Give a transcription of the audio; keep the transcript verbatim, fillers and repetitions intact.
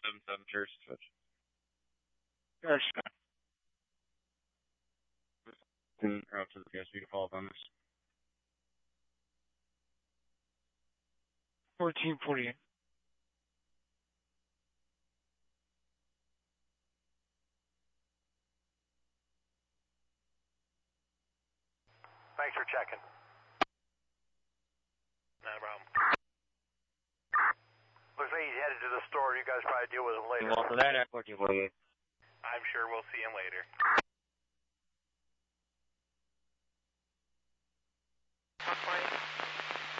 seven seven, Jersey switch. Yes. And out to the P S B to follow up on this. fourteen forty-eight. Thanks for checking. Not a problem. Looks like he's headed to the store. You guys probably deal with him later. Well, for that, at fourteen forty-eight. I'm sure we'll see him later. One point.